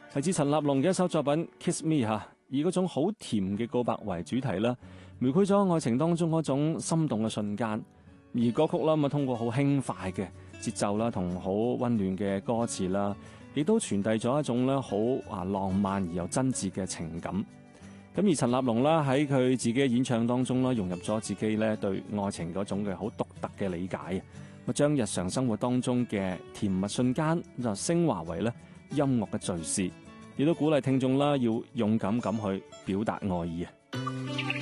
嚟自陳立農嘅一首作品《Kiss Me》吓，以嗰種好甜嘅告白為主題啦，描繪咗愛情當中嗰種心動嘅瞬間。而歌曲啦，咁通過好輕快嘅節奏啦，同好溫暖嘅歌詞啦，亦都傳遞咗一種咧好浪漫而又真摯嘅情感。咁而陳立農啦喺佢自己嘅演唱當中啦，融入咗自己咧對愛情嗰種嘅好獨特嘅理解，咁將日常生活當中嘅甜蜜瞬間就升華為咧音樂嘅敘事，亦都鼓勵聽眾啦要勇敢咁去表達愛意啊！